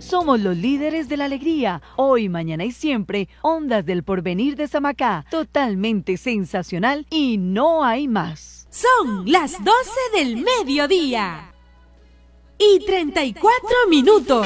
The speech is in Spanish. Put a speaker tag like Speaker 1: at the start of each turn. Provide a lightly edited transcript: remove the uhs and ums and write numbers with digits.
Speaker 1: Somos los líderes de la alegría, hoy, mañana y siempre. Ondas del Porvenir de Samacá, totalmente sensacional y no hay más.
Speaker 2: Son las 12 del mediodía y 34 minutos.